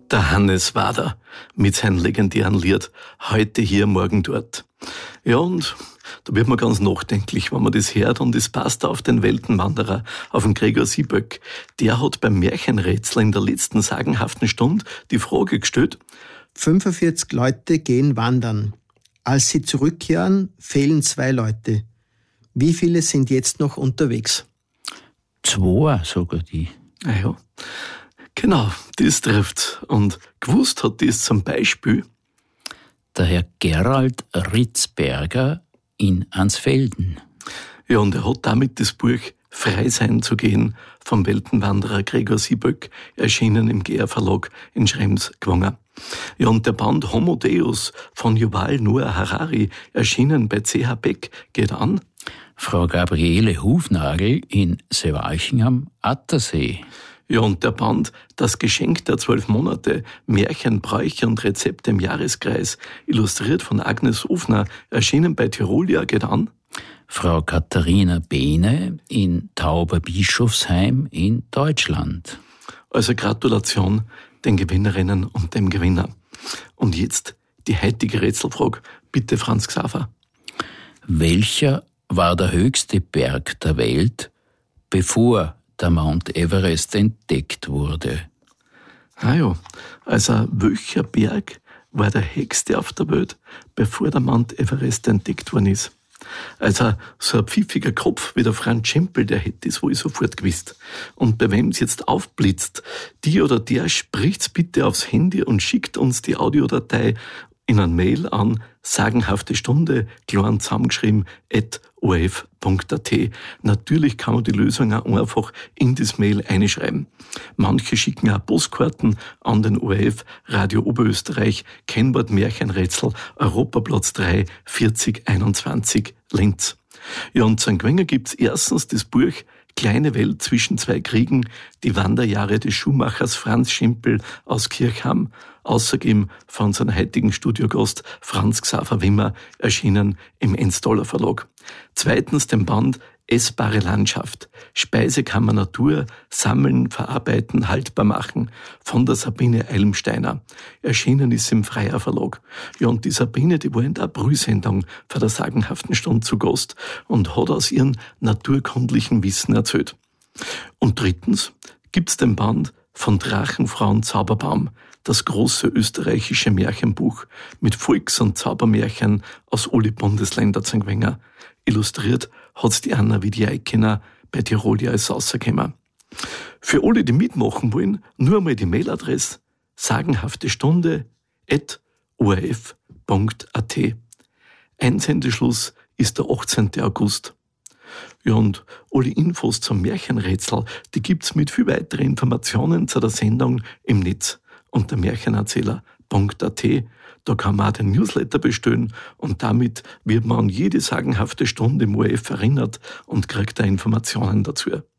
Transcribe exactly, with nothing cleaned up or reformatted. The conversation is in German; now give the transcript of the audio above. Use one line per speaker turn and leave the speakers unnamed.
Der Hannes Wader mit seinem legendären Lied Heute hier, morgen dort. Ja, und da wird man ganz nachdenklich, wenn man das hört, und es passt auf den Weltenwanderer, auf den Gregor Sieböck. Der hat beim Märchenrätsel in der letzten sagenhaften Stunde die Frage gestellt:
fünfundvierzig Leute gehen wandern. Als sie zurückkehren, fehlen zwei Leute. Wie viele sind jetzt noch unterwegs?
Zwei, sogar die.
Ah ja, genau, das trifft. Und gewusst hat das zum Beispiel
Der Herr Gerald Ritzberger in Ansfelden.
Ja, und er hat damit das Buch Frei sein zu gehen vom Weltenwanderer Gregor Sieböck, erschienen im G R Verlag in Schrems, gewonnen. Ja, und der Band Homo Deus von Yuval Noah Harari, erschienen bei C H Beck, geht an
Frau Gabriele Hufnagel in Seewalchen am Attersee.
Ja, und der Band Das Geschenk der zwölf Monate, Märchen, Bräuche und Rezepte im Jahreskreis, illustriert von Agnes Ufner, erschienen bei Tirolia, geht an
Frau Katharina Behne in Tauberbischofsheim in Deutschland.
Also Gratulation den Gewinnerinnen und dem Gewinner. Und jetzt die heutige Rätselfrage. Bitte, Franz Xaver.
Welcher war der höchste Berg der Welt, bevor der Mount Everest entdeckt wurde?
Ah ja, also welcher Berg war der höchste auf der Welt, bevor der Mount Everest entdeckt worden ist? Also so ein pfiffiger Kopf wie der Franz Schempel, der hätte es wohl sofort gewusst. Und bei wem es jetzt aufblitzt, die oder der spricht's bitte aufs Handy und schickt uns die Audiodatei in ein Mail an sagenhafte Stunde, klein zusammengeschrieben, at o r f punkt a t. Natürlich kann man die Lösung auch einfach in das Mail einschreiben. Manche schicken auch Postkarten an den O R F, Radio Oberösterreich, Kennwort Märchenrätsel, Europaplatz drei, vierzig einundzwanzig, Linz. Ja, und zum Gewinnen gibt's erstens das Buch Kleine Welt zwischen zwei Kriegen, die Wanderjahre des Schuhmachers Franz Schimpel aus Kirchham, außerdem von unserem heutigen Studiogast Franz Xaver Wimmer, erschienen im Enstoller Verlag. Zweitens den Band Essbare Landschaft, Speisekammer Natur, Sammeln, Verarbeiten, Haltbar machen, von der Sabine Eilensteiner. Erschienen ist im Freier Verlag. Ja, und die Sabine, die war in der April-Sendung vor der sagenhaften Stunde zu Gast und hat aus ihrem naturkundlichen Wissen erzählt. Und drittens gibt's den Band von Drachenfrauen Zauberbaum, das große österreichische Märchenbuch mit Volks- und Zaubermärchen aus alle Bundesländer zum Gewinnen. Illustriert hat's die Anna Widiaikina bei Tirolia als rausgekommen. Für alle, die mitmachen wollen, nur einmal die Mailadresse sagenhafte Stunde at o r f punkt a t. Einsendeschluss ist der achtzehnten August. Ja, und alle Infos zum Märchenrätsel, die gibt's mit viel weiteren Informationen zu der Sendung im Netz unter märchenerzähler punkt a t. Da kann man auch den Newsletter bestellen und damit wird man an jede sagenhafte Stunde im O R F erinnert und kriegt da Informationen dazu.